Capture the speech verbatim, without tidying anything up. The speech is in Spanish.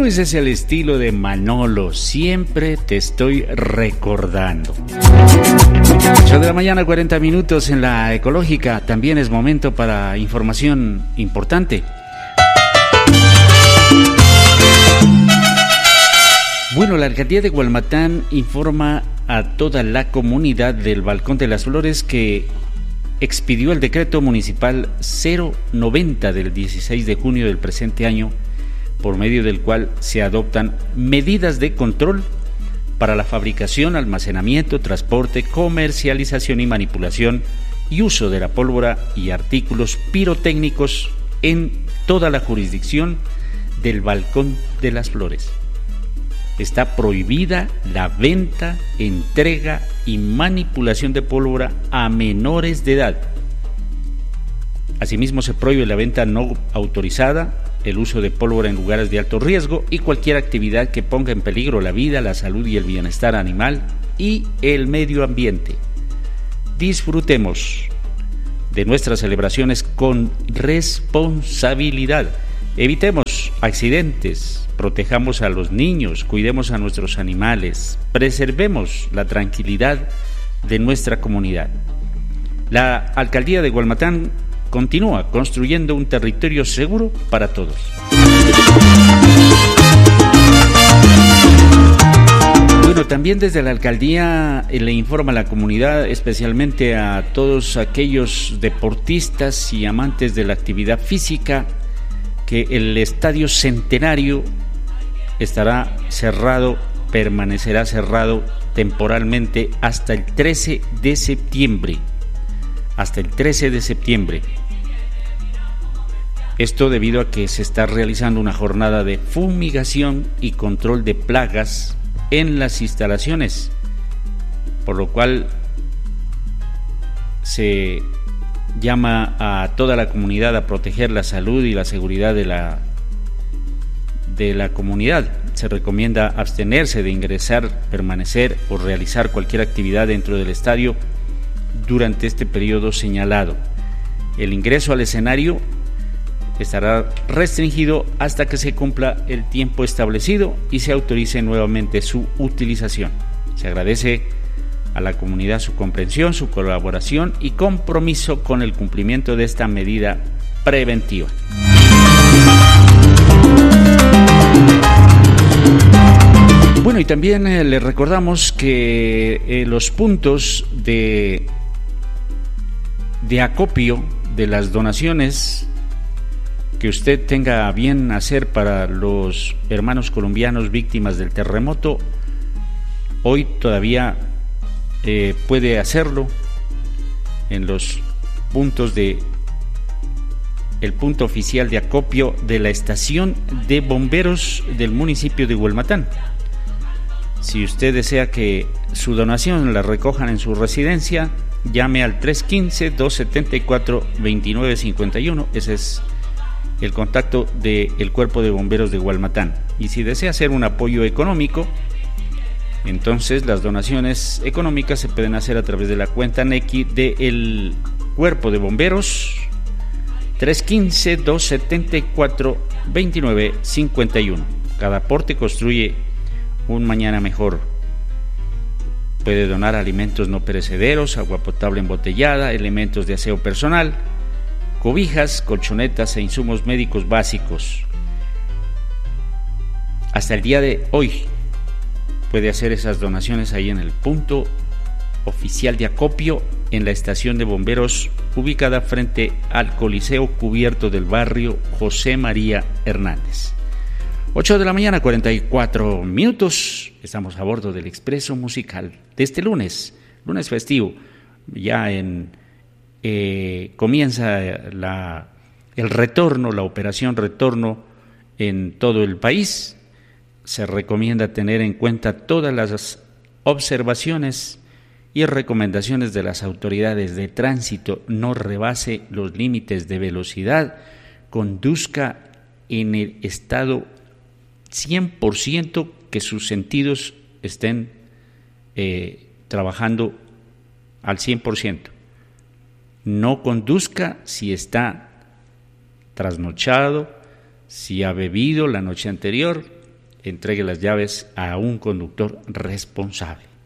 ese es el estilo de Manolo, siempre te estoy recordando. ocho de la mañana, cuarenta minutos en la Ecológica. También es momento para información importante. Bueno, la alcaldía de Gualmatán informa a toda la comunidad del Balcón de las Flores que expidió el decreto municipal cero noventa del dieciséis de junio del presente año, por medio del cual se adoptan medidas de control para la fabricación, almacenamiento, transporte, comercialización y manipulación y uso de la pólvora y artículos pirotécnicos en toda la jurisdicción del Balcón de las Flores. Está prohibida la venta, entrega y manipulación de pólvora a menores de edad. Asimismo, se prohíbe la venta no autorizada, el uso de pólvora en lugares de alto riesgo y cualquier actividad que ponga en peligro la vida, la salud y el bienestar animal y el medio ambiente. Disfrutemos de nuestras celebraciones con responsabilidad. Evitemos accidentes, protejamos a los niños, cuidemos a nuestros animales, preservemos la tranquilidad de nuestra comunidad. La alcaldía de Gualmatán continúa construyendo un territorio seguro para todos. Bueno, también desde la alcaldía le informa a la comunidad, especialmente a todos aquellos deportistas y amantes de la actividad física, que el Estadio Centenario estará cerrado, permanecerá cerrado temporalmente hasta el trece de septiembre. Hasta el trece de septiembre. Esto debido a que se está realizando una jornada de fumigación y control de plagas en las instalaciones, por lo cual se llama a toda la comunidad a proteger la salud y la seguridad de la de la comunidad. Se recomienda abstenerse de ingresar, permanecer o realizar cualquier actividad dentro del estadio durante este periodo señalado. El ingreso al escenario estará restringido hasta que se cumpla el tiempo establecido y se autorice nuevamente su utilización. Se agradece a la comunidad su comprensión, su colaboración y compromiso con el cumplimiento de esta medida preventiva. Bueno, y también eh, le recordamos que eh, los puntos de, de acopio de las donaciones que usted tenga a bien hacer para los hermanos colombianos víctimas del terremoto, hoy todavía eh, puede hacerlo en los puntos de el punto oficial de acopio de la estación de bomberos del municipio de Gualmatán. Si usted desea que su donación la recojan en su residencia, llame al tres uno cinco, dos siete cuatro, dos nueve cinco uno. Ese es el contacto del Cuerpo de Bomberos de Gualmatán. Y si desea hacer un apoyo económico, entonces las donaciones económicas se pueden hacer a través de la cuenta Nequi del Cuerpo de Bomberos tres uno cinco, dos siete cuatro, dos nueve cinco uno. Cada aporte construye un mañana mejor. Puede donar alimentos no perecederos, agua potable embotellada, elementos de aseo personal, cobijas, colchonetas e insumos médicos básicos. Hasta el día de hoy puede hacer esas donaciones ahí en el punto oficial de acopio en la estación de bomberos ubicada frente al Coliseo Cubierto del barrio José María Hernández. ocho de la mañana, cuarenta y cuatro minutos. Estamos a bordo del Expreso Musical de este lunes, lunes festivo. Ya en eh, comienza la, el retorno, la operación retorno en todo el país. Se recomienda tener en cuenta todas las observaciones y recomendaciones de las autoridades de tránsito. No rebase los límites de velocidad, conduzca en el estado cien por ciento que sus sentidos estén eh, trabajando al cien por ciento. No conduzca si está trasnochado, si ha bebido la noche anterior, entregue las llaves a un conductor responsable.